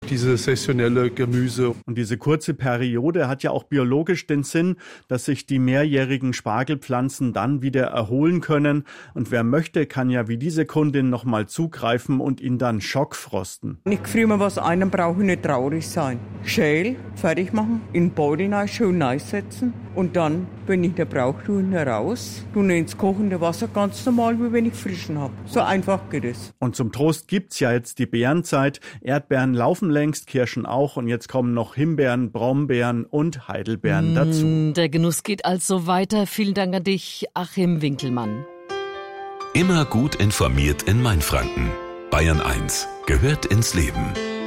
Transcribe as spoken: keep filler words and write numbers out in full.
dieses saisonelle Gemüse. Und diese kurze Periode hat ja auch biologisch den Sinn, dass sich die mehrjährigen Spargelpflanzen dann wieder erholen können. Und wer möchte, kann ja wie diese Kundin nochmal zugreifen und ihn dann schockfrosten. Ich friere mir was ein, dann brauche ich nicht traurig sein. Schäl, fertig machen, in den Beutel rein, schön reinsetzen und dann, wenn ich den brauche, tue ich ihn raus, tue ihn ins kochende Wasser, ganz normal, wie wenn ich frischen habe. So einfach geht es. Und zum Trost gibt's ja jetzt die Beerenzeit. Erdbeeren laufen längst, Kirschen auch und jetzt kommen noch Himbeeren, Brombeeren und Heidelbeeren mmh, dazu. Der Genuss geht also weiter. Vielen Dank an dich, Achim Winkelmann. Immer gut informiert in Mainfranken. Bayern eins gehört ins Leben.